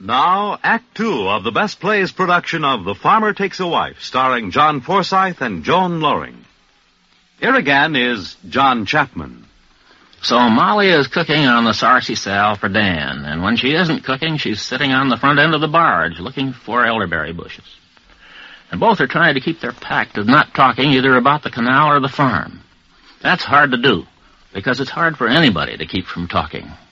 Now, Act Two of the Best Plays production of The Farmer Takes a Wife, starring John Forsythe and Joan Loring. Here again is John Chapman. So Molly is cooking on the Sarcy Sal for Dan, and when she isn't cooking, she's sitting on the front end of the barge looking for elderberry bushes. And both are trying to keep their pact of not talking either about the canal or the farm. That's hard to do, because it's hard for anybody to keep from talking.